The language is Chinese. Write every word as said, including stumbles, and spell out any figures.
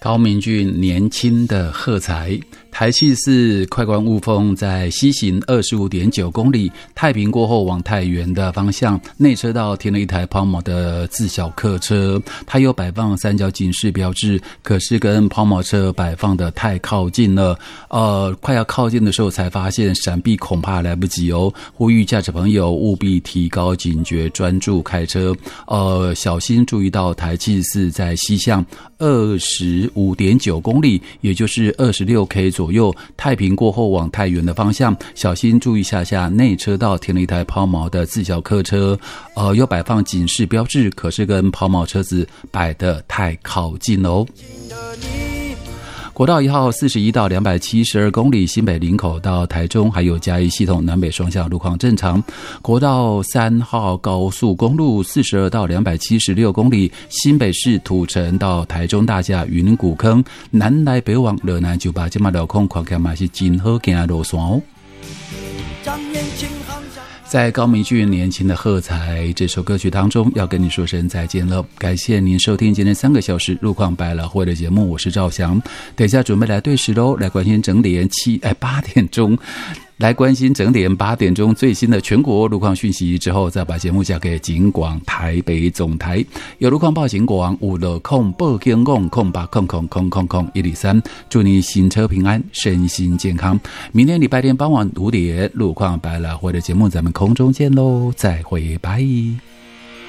高明俊年轻的喝彩。台七四快关雾峰在西行 二十五点九 公里，太平过后往太原的方向，内车道停了一台抛锚的自小客车，它有摆放三角警示标志，可是跟抛锚车摆放的太靠近了，呃，快要靠近的时候才发现闪避恐怕来不及哦，呼吁驾驶朋友务必提高警觉，专注开车，呃，小心注意到台七四在西向 二十五点九 公里，也就是二十六 K 左右，太平过后往太原的方向，小心注意下下内车道停了一台抛锚的自小客车，呃，有摆放警示标志，可是跟抛锚车子摆得太靠近哦。国道一号四十一到两百七十二公里，新北林口到台中还有嘉义系统南北双向路况正常。国道三号高速公路四十二到两百七十六公里，新北市土城到台中大甲云谷坑，南来北往热南九八这马路况看起来嘛是真好行的路线哦。在高明俊年轻的喝彩这首歌曲当中，要跟你说声再见了。感谢您收听今天三个小时路况百老汇的节目，我是赵翔。等一下准备来对时喽，来关心整点七哎八点钟。来关心整点八点钟最新的全国路况讯息之后，再把节目交给警广台北总台。有路况报警广五路控报警广空八空空空空空一零三，祝你行车平安，身心健康。明天礼拜天傍晚五点，路况百老汇的节目咱们空中见喽，再会，拜。